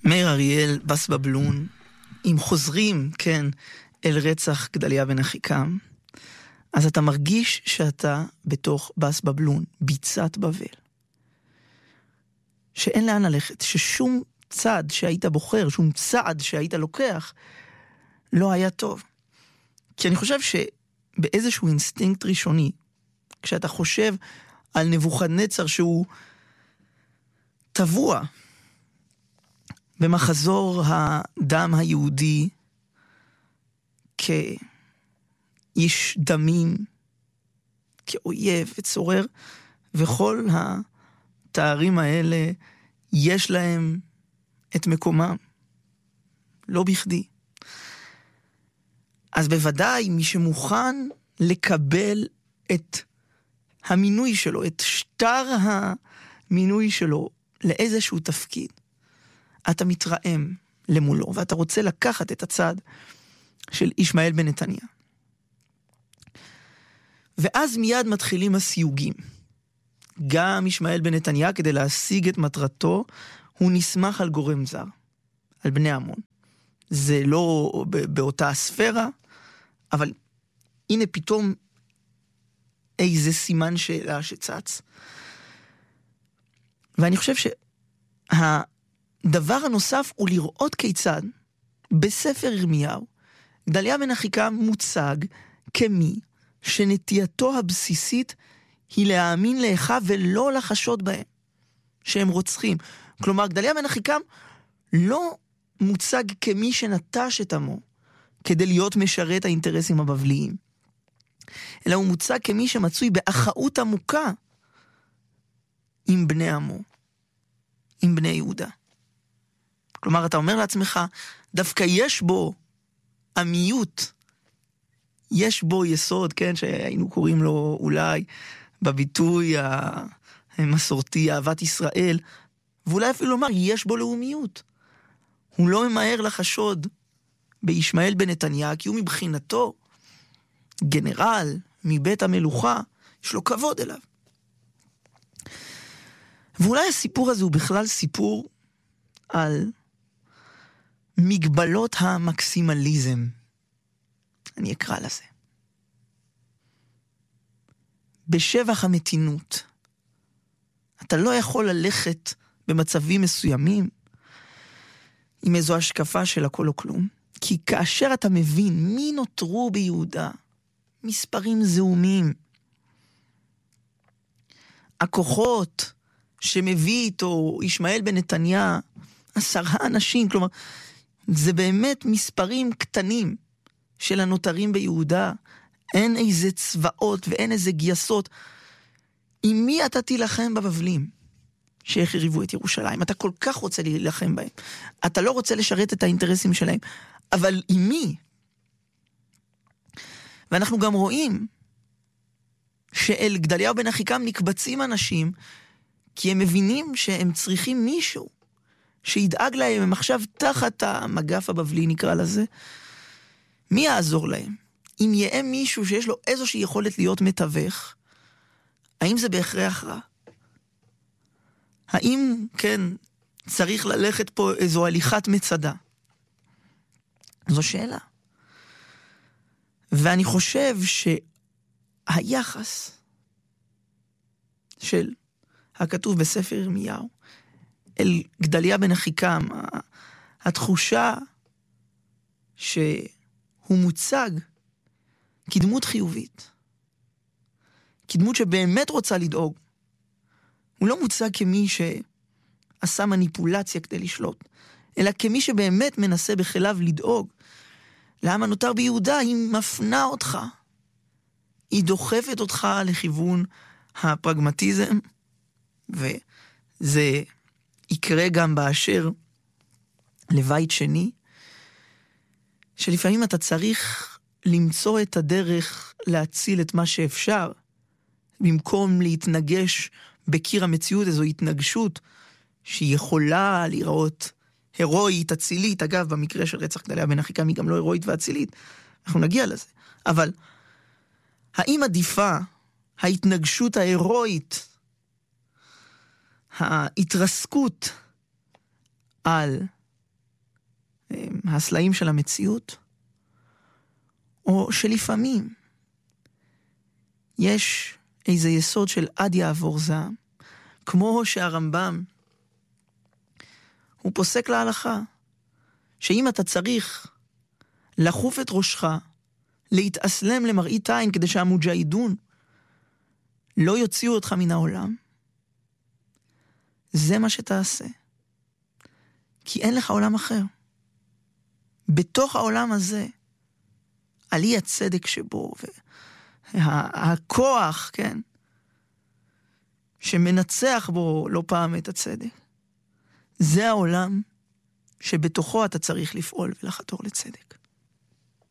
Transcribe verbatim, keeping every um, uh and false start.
מאיר אריאל, בס בבלון, אם חוזרים, כן, אל רצח גדליה בן אחיקם, אז אתה מרגיש שאתה בתוך בס בבלון, ביצת בבל. שאין לאן ללכת, ששום צעד שהיית בוחר, שום צעד שהיית לוקח, לא היה טוב. כי אני חושב שבאיזשהו אינסטינקט ראשוני, כשאתה חושב על נבוכדנצר שהוא טבוע במחזור הדם היהודי כאיש דמים, כאויב וצורר, וכל התארים האלה יש להם את מקומם, לא בכדי. אז בוודאי מי שמוכן לקבל את המינוי שלו, את שטר המינוי שלו לאיזשהו תפקיד, אתה מתרעם למולו, ואתה רוצה לקחת את הצד של ישמעאל בן נתניה. ואז מיד מתחילים הסיוגים. גם ישמעאל בן נתניה, כדי להשיג את מטרתו, הוא נסמך על גורם זר, על בני עמון. זה לא באותה הספירה, אבל הנה פתאום איזה סימן שאלה שצץ. ואני חושב שהדבר הנוסף הוא לראות כיצד בספר ירמיהו, גדליה בן אחיקם מוצג כמי שנטייתו הבסיסית היא להאמין לאחיו ולא לחשוד בהם, שהם רוצחים. כלומר, גדליה בן אחיקם לא מוצג כמי שנטש את עמו, כדי להיות משרת האינטרסים הבבליים, אלא הוא מוצג כמי שמצוי באחאות עמוקה עם בני עמו, עם בני יהודה. כלומר, אתה אומר לעצמך, דווקא יש בו עמיות, יש בו יסוד, כן, שהיינו קוראים לו אולי בביטוי המסורתי, אהבת ישראל, ואולי אפילו לומר, יש בו לאומיות. הוא לא ממהר לחשוד בישמעאל בן נתניה, כי הוא מבחינתו גנרל מבית המלוכה, יש לו כבוד אליו. ואולי הסיפור הזה הוא בכלל סיפור על מגבלות המקסימליזם, אני אקרא לזה. בשבח המתינות, אתה לא יכול ללכת במצבים מסוימים עם איזו השקפה של הכל או כלום, כי כאשר אתה מבין מי נותרו ביהודה, מספרים זהומים, הכוחות שמביא איתו ישמעאל בן נתניה, עשרה אנשים, כלומר, זה באמת מספרים קטנים של הנותרים ביהודה, אין איזה צבאות ואין איזה גייסות. עם מי אתה תילחם בבבלים שהחריבו את ירושלים? אתה כל כך רוצה להילחם בהם, אתה לא רוצה לשרת את האינטרסים שלהם, אבל עם מי? ואנחנו גם רואים שאל גדליה בן אחיקם נקבצים אנשים, כי הם מבינים שהם צריכים מישהו שידאג להם, הם עכשיו תחת המגף הבבלי נקרא לזה, מי יעזור להם? אם יהיה מישהו שיש לו איזושהי יכולת להיות מתווך, האם זה בהכרח רע? האם, כן, צריך ללכת פה איזו הליכת מצדה? זו שאלה. ואני חושב שהיחס של הכתוב בספר ירמיהו אל גדליה בן אחיקם, התחושה שהוא מוצג כדמות חיובית, כדמות שבאמת רוצה לדאוג, הוא לא מוצג כמי שעשה מניפולציה כדי לשלוט, אלא כמי שבאמת מנסה בחיליו לדאוג לעם הנותר ביהודה. היא מפנה אותך, היא דוחפת אותך לכיוון הפרגמטיזם, וזה יקרה גם באשר לבית שני, שלפעמים אתה צריך למצוא את הדרך להציל את מה שאפשר, במקום להתנגש בקיר המציאות, איזו התנגשות שהיא יכולה לראות הרואית, אצילית. אגב, במקרה של רצח גדליה בן אחיקם היא גם לא הרואית ואצילית, אנחנו נגיע לזה. אבל האם עדיפה ההתנגשות ההרואית, ההתרסקות על הסלעים של המציאות, או שלפעמים יש איזה יסוד של עד יעבור זעם, כמו שהרמב"ם הוא פוסק להלכה, שאם אתה צריך לחוף את ראשך, להתאסלם למראית עין כדי שהמוג'הידון לא יוציאו אותך מן העולם, זה מה שתעשה. כי אין לך עולם אחר. בתוך העולם הזה, על אי הצדק שבו, והכוח, כן, שמנצח בו לא פעם את הצדק, זה העולם שבתוכו אתה צריך לפעול ולחתור לצדק.